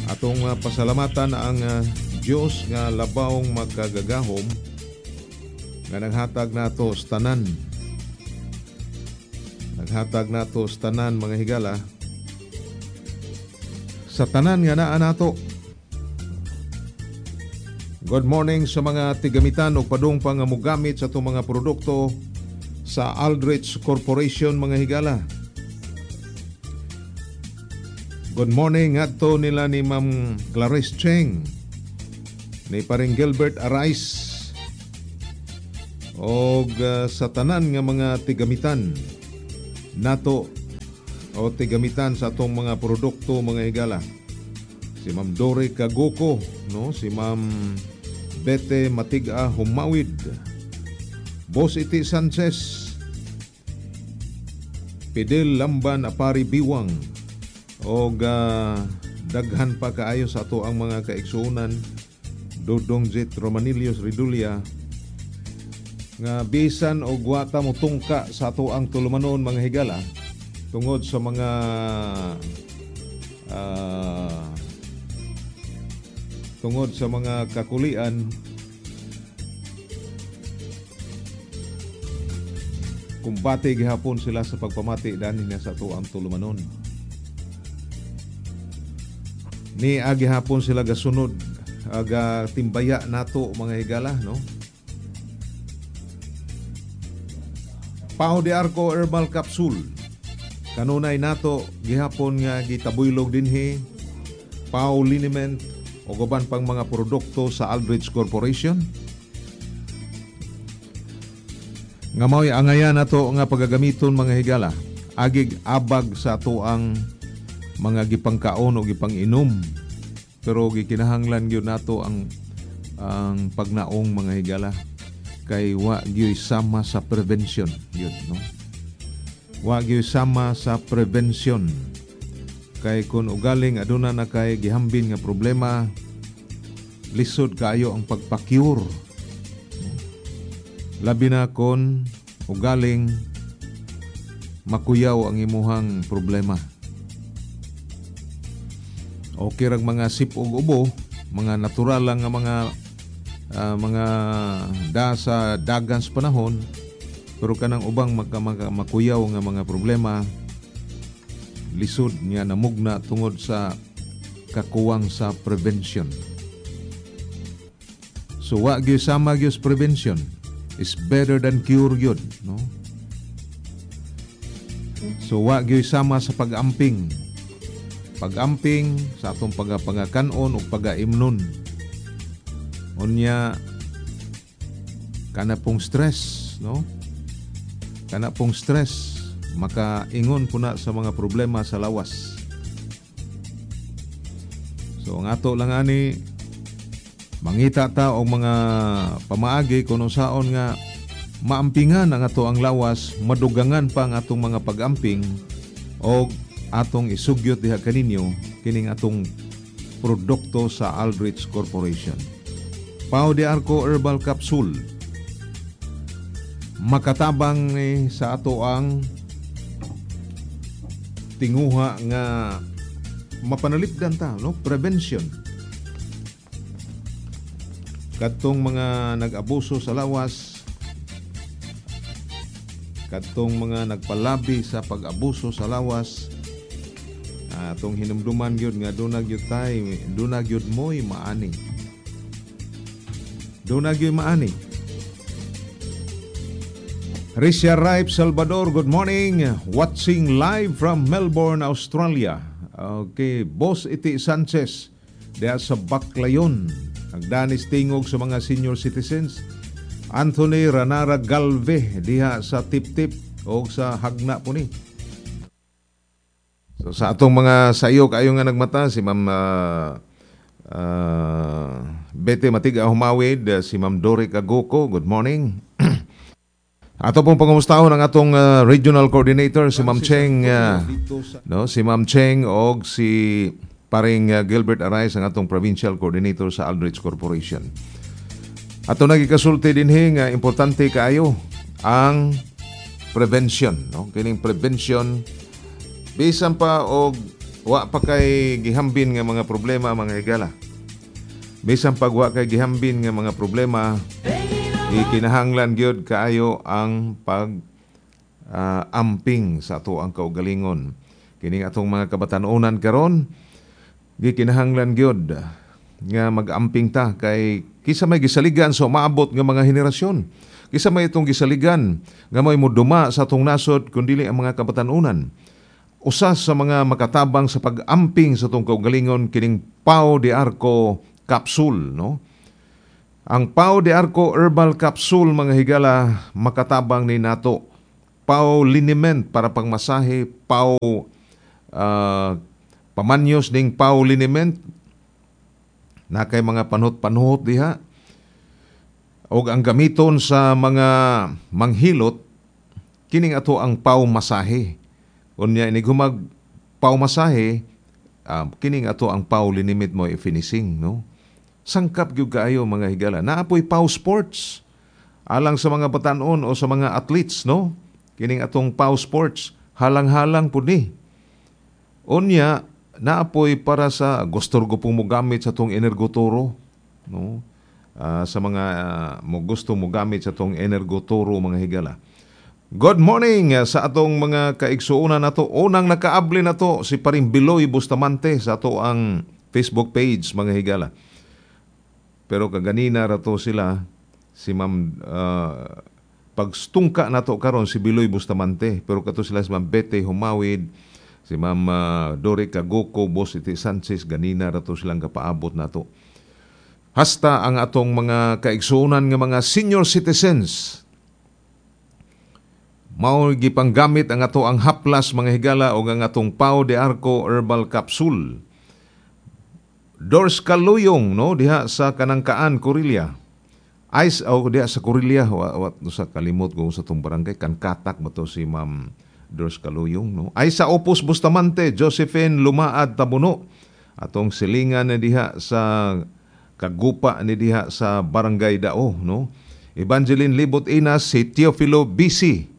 Atong pasalamatan ang Dios nga labawng magkagagahom nga naghatag nato sa tanan. Naghatag nato sa tanan mga higala. Sa tanan nga naa nato. Good morning sa mga tigamitan o padung pang mugamit sa itong mga produkto sa Aldrich Corporation mga higala. Good morning adto nila ni Ma'am Clarice Cheng, ni paring Gilbert Arais, o sa tanan nga mga tigamitan nato o tigamitan sa atong mga produkto mga higala. Si Ma'am Dore Kaguko, no? Si Ma'am Bete Matiga Humawid, Boss Iti Sanchez, Pidel Lamban Apari Biwang, o daghan pa kaayo sa ato ang mga kaigsuunan, Dodong Jet Romanilios Ridulia, nga bisan o gwata mo tungka sa ato ang tulumanon mga higala tungod sa mga tungod sa mga kakulian. Kumbati gihapon sila sa pagpamati dani na sa ato ang tulumanon. Ni agi hapon sila gasunod aga timbaya nato mga higala, no? Pao de Arco Herbal Capsule kanunay nato gihapon nga gitabuylog dinhi. Pao Liniment o guban pang mga produkto sa Aldrich Corporation nga mao'y angayan nato nga pagagamiton mga higala agig abag sa ato ang mga gipangkaon o gipang-inom, pero gikinahanglan gyud nato ang pagnaong mga higala kay wa gyud sama sa prevention yun, no? Wa gyud sama sa prevention kay kun ugaling aduna na kay gihambin nga problema, lisod kaayo ang pagpa-cure, no? Labi na kun ugaling makuyaw ang imuhang problema. Okay rang mga sip ug ubo, mga natural lang nga mga sa dagan sa panahon, pero kanang ubang makuyaw nga mga problema, lisod nga namugna tungod sa kakuwang sa prevention. So wa gyud sama gyud prevention is better than cure gyud, no? So wa gyud sama sa pag-amping sa atong pagakanon o pagaimnon. Unya kana pong stress, no? Kana pong stress makaingon po na sa mga problema sa lawas. So ang ato lang ani mangita ta og mga pamaagi kuno saon nga maampingan ang ato ang lawas, madugangan pa ang atong mga pag-amping o atong isugyot diha kaninyo kining atong produkto sa Aldrich Corporation. Pao de Arco Herbal Capsule makatabang sa ato ang tinguha nga mapanalipdan ta, no? Prevention kadtong mga nag-abuso sa lawas, kadtong mga nagpalabi sa pag-abuso sa lawas. Atong hinumduman gyud nga dunag gyud tay, dunag gyud moy maani. Dunag gyud maani. Risha Ripe Salvador, good morning. Watching live from Melbourne, Australia. Okay, Boss Iti Sanchez diha sa Baclayon. Nagdanis tingog sa mga senior citizens. Anthony Ranara Galve diha sa Tip-Tip o sa Hagna po ni. So sa atong mga sayo kayo nga nagmata, si Ma'am Bete Matiga Humawid, si Ma'am Dore Kaguko, good morning. Ato pong pangumustahon ang atong regional coordinator si Ma'am Cheng, no, si Ma'am Cheng og si paring Gilbert Arais ang atong provincial coordinator sa Aldrich Corporation. Ato nagikasulti dinhi nga importante kaayo ang prevention, no? Kining prevention bisan pa og wa pa kay gihambin nga mga problema mga higala. Bisan pag wa kay gihambin nga mga problema, ikinahanglan gyud kaayo ang pag amping sa ato ang kaugalingon. Kining atong mga kabatanunan karon, gikinahanglan gyud nga mag-amping ta kay kisa may gisaligan sa maabot nga mga henerasyon. Kisa may itong gisaligan nga may muduma sa atong nasod kundi ang mga kabatanunan. Usa sa mga makatabang sa pag-amping sa atong kaugalingon kining Pau de Arco capsule, no? Ang Pau de Arco herbal capsule mga higala makatabang ni nato. Pau liniment para pangmasahe, Pau pamanyos ning Pau liniment na kay mga panhot-panhot diha. O ang gamiton sa mga manghilot, kining ato ang Pau masahe. Unya inig humag Pau masahe, kining ato ang Pau linimit mo finishing, no? Sangkap gyud kaayo mga higala. Naapoy Pau Sports alang sa mga batanon o sa mga athletes, no? Kining atong Pau Sports halang-halang pud ni. Unya naapoy para sa gusto ko pong mogamit sa tong Energotoro, no? Sa mga mo gusto mo gamit sa tong Energotoro mga higala. Good morning sa atong mga kaigsuonan nato. Unang nakaabli na to si Paring Biloy Bustamante sa ato ang Facebook page mga higala. Pero kaganina rato sila si Ma'am pagstungka nato karon si Biloy Bustamante, pero kato sila si Ma'am Bete Humawid, si Ma'am Dori Caguco, Boss Iti Sanchez, ganina rato silang kapaabot nato. Hasta ang atong mga kaigsuonan nga mga senior citizens mao gipanggamit ang ato ang haplas mga higala o ang atong Pau de Arco herbal capsule. Dors Kaluyong, no, diha sa Kanangkaan, Corillia. Ice diha sa Corillia, wat sa kalimot ko sa tong barangay Kankatak ba to si Ma'am Dors Kaluyong, no. Ay sa Opus Bustamante, Josephine Lumaad Tabuno. Atong silingan na diha sa Kagupa ni diha sa Barangay Dao, no. Evangeline Libot Inas, si Teofilo BC.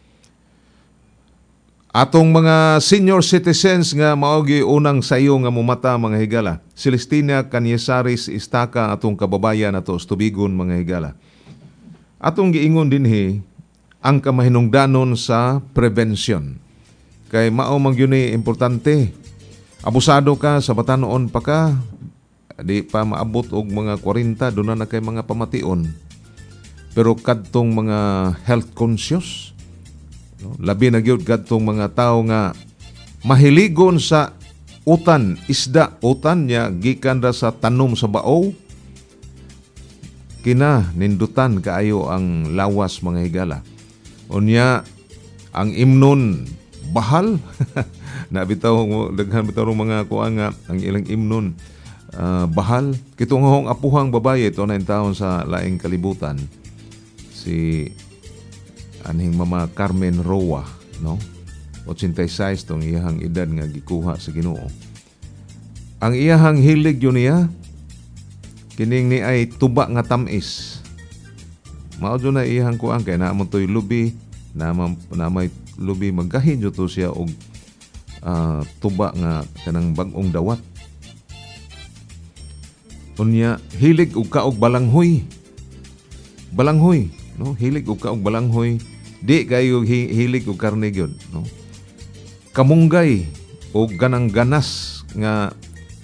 Atong mga senior citizens nga maogi unang sayo nga mumata mga higala. Celestina Canyesaris Istaka atong kababayan ato Tubigon mga higala. Atong giingon dinhi ang kamahinungdanon sa prevention. Kay mao man gyud ni importante. Abusado ka sa batanon pa ka, di pa maabot og mga 40 doon na kay mga pamation. Pero kadtong mga health conscious, no? Labi na gyud kadtong mga tao nga mahiligon sa utan, isda, utan niya gikan ra sa tanom sa bao. Kina nindutan kaayo ang lawas mga higala. Unya ang imnon bahal na bitaw daghan bitaw mga kuan nga ang ilang imnon bahal. Kitong hong apuhang babaye ito na taon sa laing kalibutan. Si anhing Mama Carmen Roa, no? 86 tong iyahang edad nga gikuha sa Ginoo. Ang iyahang hilig yun niya kining ni ay tuba nga tamis. Mao jud na iyahang kuan kay naamon toy lubi na may lubi magahin jud to siya og tuba nga kanang bag-ong dawat. Unya hilig og kaog balanghoy. Balanghoy, no? Hilig og kaog balanghoy. Di kayo hilig og karne gyud, no? Kamunggay o ganang ganas nga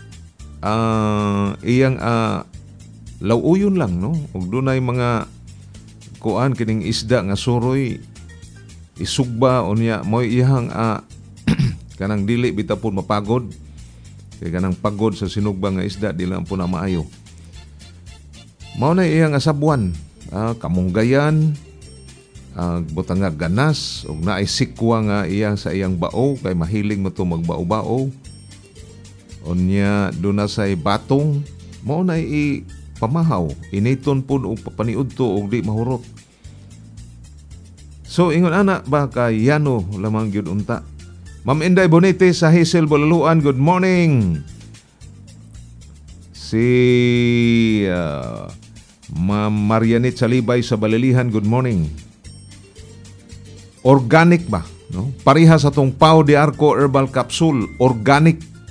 iyang lawuyon lang, no? Og dunay mga kuan kining isda nga suroy isugba unya mo iyang kanang dili bitapon mapagod kay kanang pagod sa sinugba nga isda dili lang po na maayo. Mao na iyang asabwan, kamunggayan, butang nga ganas ug naay sikwa nga iyang sa iyang bao kay mahiling mo to magbao-bao. Unya duna say batong mao na pamahaw, initon pud og papaniudto og di mahurot. So ingon ana ba kay Yano lamang gyud unta. Ma'am Inday Bonite sa Hazel Bulaluan, good morning. Si Ma'am Marianit Salibay sa Balilihan, good morning. Organic ba, no? Parihas atong Pau de Arco herbal capsule, organic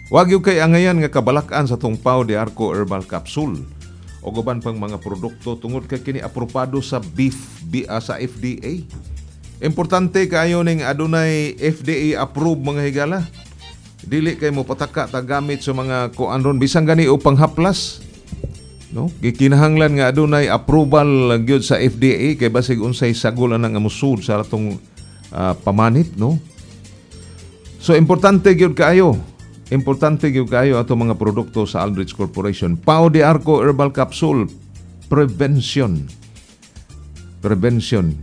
Wag yung kay angayan nga kabalakan sa tungpaw de Arco Herbal Capsule o guban pang mga produkto tungod kay kini aprobado sa sa FDA. Importante kayo ning adunay FDA approved mga higala. Dili kay mo pataka ta gamit sa mga kuan ron bisan gani o panghaplas. No? Gikinahanglan nga adunay approval gyud sa FDA kay basig unsay sagol anang amusud sa atong pamanit, no? So importante gyud kayo. Importante gyud kayo ato mga produkto sa Aldrich Corporation. Pao de Arco Herbal Capsule, prevention. Prevention.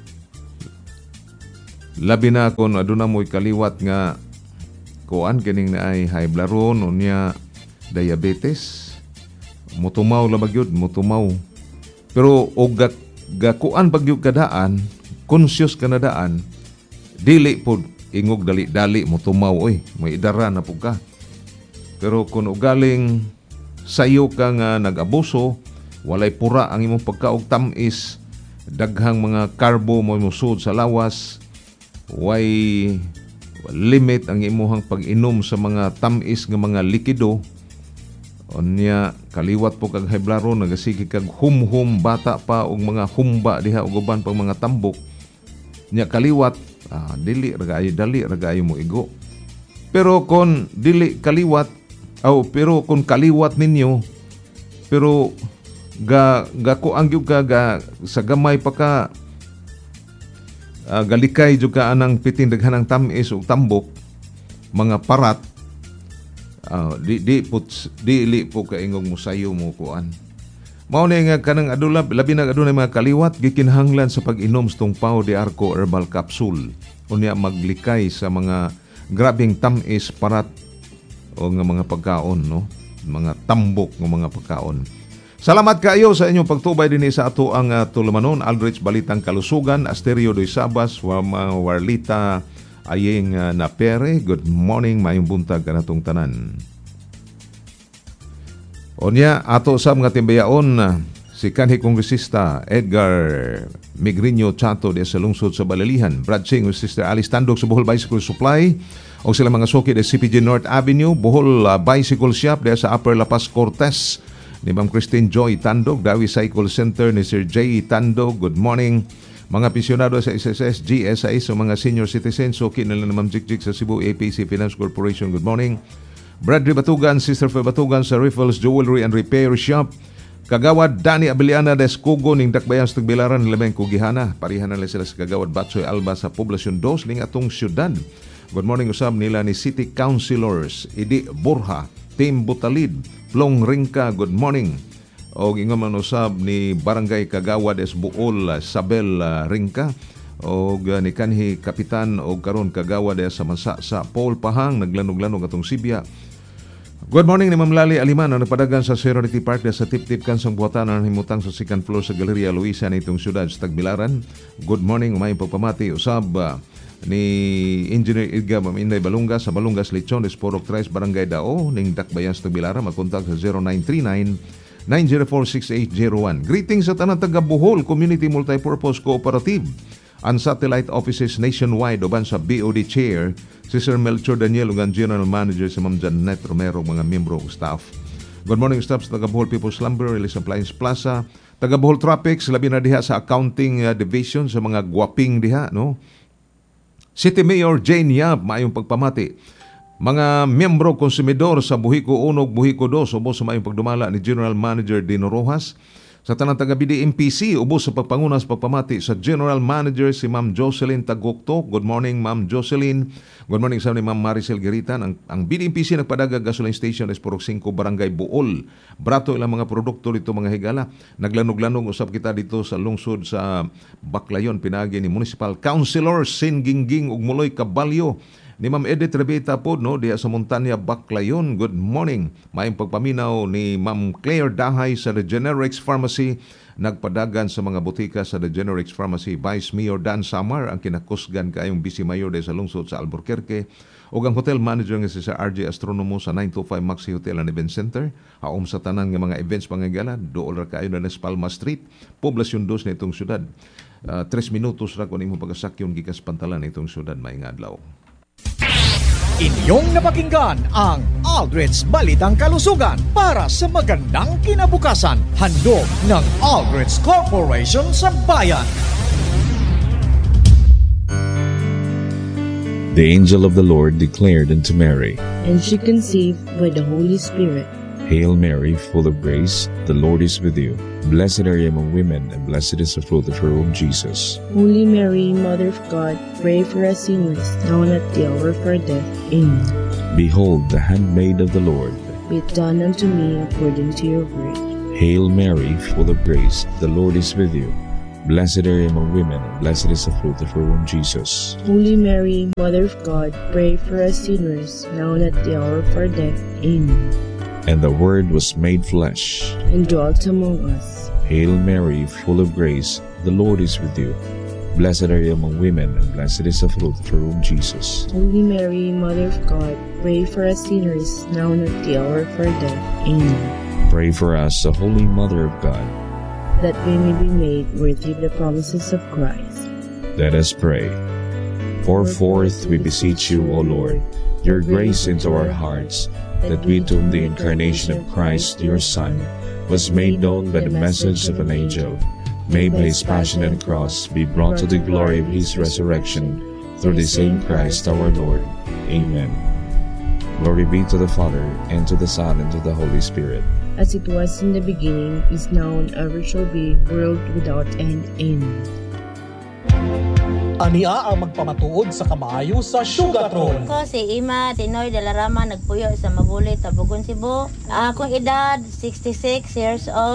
Labi na kung aduna mo'y kaliwat nga kuan kining naay high blood ron unya diabetes. Mutumaw labag yun, mutumaw. Pero o gakuan pag yung kadaan, conscious ka na daan, dili po ingog dali-dali mo tumaw, oy, may idara na po ka. Pero kung ugaling sayo ka nga nag-abuso, walay pura ang imong pagkaog tamis, daghang mga karbo mo musud sa lawas, way limit ang imuhang pag-inom sa mga tamis nga mga likido, onya kaliwat po kag high blood ron, nagasigi kag humhum bata pa og mga humba diha og uban pang mga tambok, nya kaliwat dili ragayo dali ragayo mo igo. Pero kung dili kaliwat pero kung kaliwat ninyo pero ko ang gyud ka sa gamay pa ka galikay jud ka anang piting daghanang tamis ug tambok mga parat, dili po kaingog mo sayo mo kuan. Mao na nga kanang adula labi na adunay mga kaliwat gikinahanglan sa pag-inom sa Pao de Arco Herbal Capsule unya maglikay sa mga grabing tamis parat o nga mga pagkaon, no, mga tambok nga mga pagkaon. Salamat kayo sa inyong pagtubay dinhi sa ato ang tulumanon Aldrich Balitang Kalusugan, Asterio Doy Sabas, Warlita Ayeng Napere. Good morning, mayong buntag kanatong tanan. Onya, ato sa mga timbayaon, si kanhi Kongresista Edgar Migrinyo Chato de sa lungsod sa Balalihan, Brad Singh o Sister Alice Tandog sa Bohol Bicycle Supply, o sila mga suki de CPG North Avenue, Bohol Bicycle Shop de sa Upper La Paz Cortez, ni Ma'am Christine Joy Tandog, Dawi Cycle Center ni Sir J. Tandog. Good morning. Mga pensyonado sa SSS, GSI, sa mga senior citizens, suki nila na Ma'am Jikjik sa Cebu APC Finance Corporation. Good morning. Bradley Batugan, Sister Fe Batugan sa Riffles Jewelry and Repair Shop. Kagawad Dani Abiliana des Kugo ning Dakbayan sa Tagbilaran Lameng Kugihana. Parihan na sila sa Kagawad Batsoy Alba sa Poblasyon 2 ning atong syudad. Good morning usab nila ni City Councilors Idi Borja, Tim Butalid, Plong Ringka. Good morning. O ingon man usab ni Barangay Kagawad des Buol Sabel Ringka. O ni kanhi kapitan o karon Kagawad des sa Mansa sa Paul Pahang naglanog-lanog atong Sibya. Good morning ni Ma'am Lali Aliman na nagpadagan sa Serenity Park sa Tip-Tip Kansang Buhatan na himutang sa second floor sa Galeria Luisa na itong syudad sa Tagbilaran. Good morning, umayong pagpamati usab ni Engineer Edgar Maminday Balungas sa Balungas Lechon Esporok Tres Barangay Dao ning Dakbayan sa Tagbilaran. Magkontak sa 0939-904-6801. Greetings sa tanang taga Bohol Community Multipurpose Cooperative and satellite offices nationwide uban sa BOD Chair si Sir Melchor Daniel ug ang General Manager si Ma'am Janet Romero mga miyembro ug staff. Good morning staff sa taga Bohol People's Lumber, Ellis Appliance Plaza, taga Bohol Tropics, labi na diha sa accounting division sa mga guwaping diha, no. City Mayor Jane Yap, maayong pagpamati. Mga miyembro konsumidor sa Buhiko 1 ug Buhiko 2 ubos sa maayong pagdumala ni General Manager Dino Rojas. Sa tanang taga BDMPC, ubos sa pagpangunas pagpamati sa General Manager si Ma'am Jocelyn Tagokto. Good morning, Ma'am Jocelyn. Good morning sa ni Ma'am Maricel Giritan. Ang BDMPC nagpadaga gasoline station Esporok 5 Barangay Buol. Brato ilang mga produkto dito mga higala. Naglanog-lanog usab kita dito sa lungsod sa Baclayon, pinagi ni Municipal Councilor Sin Gingging ug Muloy Caballo. Ni Ma'am Edith Rebeta po, no, diya sa Montanya, Baclayon. Good morning. Mayong pagpaminaw ni Ma'am Claire Dahay sa The Generics Pharmacy. Nagpadagan sa mga butika sa The Generics Pharmacy. Vice Mayor Dan Samar, ang kinakusgan kayong Vice Mayor de sa lungsod sa Albuquerque. O ang hotel manager nga si Sir RJ Astronomo sa 925 Maxi Hotel and Event Center. Haom sa tanan nga mga events pangagala. Dool ra kayo na Las Palmas Street. Poblasyon 2 na itong syudad. 3 minutos ra kung imong pagkasakyon gikas pantalan itong syudad may adlaw. Inyong napakinggan ang Aldred's Balitang Kalusugan para sa magandang kinabukasan. Handog ng Aldred's Corporation sa bayan. The angel of the Lord declared unto Mary, and she conceived by the Holy Spirit. Hail Mary, full of grace, the Lord is with you. Blessed are you among women, and blessed is the fruit of your womb, Jesus. Holy Mary, Mother of God, pray for us sinners, now and at the hour of our death. Amen. Behold, the handmaid of the Lord. Be it done unto me according to your word. Hail Mary, full of grace, the Lord is with you. Blessed are you among women, and blessed is the fruit of your womb, Jesus. Holy Mary, Mother of God, pray for us sinners, now and at the hour of our death. Amen. And the Word was made flesh, and dwelt among us. Hail Mary, full of grace, the Lord is with you. Blessed are you among women, and blessed is the fruit of your womb, Jesus. Holy Mary, Mother of God, pray for us sinners, now and at the hour of our death. Amen. Pray for us, the Holy Mother of God, that we may be made worthy of the promises of Christ. Let us pray. Pour forth, we beseech you, O Lord, your grace into our hearts, that we, to whom the incarnation of Christ, your Son, was made known by the message of an angel, may by his passion and cross be brought to the glory of his resurrection, through the same Christ our Lord. Amen. Glory be to the Father, and to the Son, and to the Holy Spirit. As it was in the beginning, is now, and ever shall be, world without end. Amen. Ania ang magpamatuod sa kamaayo sa Sugartron. Ako si Ima Tinoy de la Rama, nagpuyo sa Mabulit, Tabugon, Cebu. Akong edad 66 years old.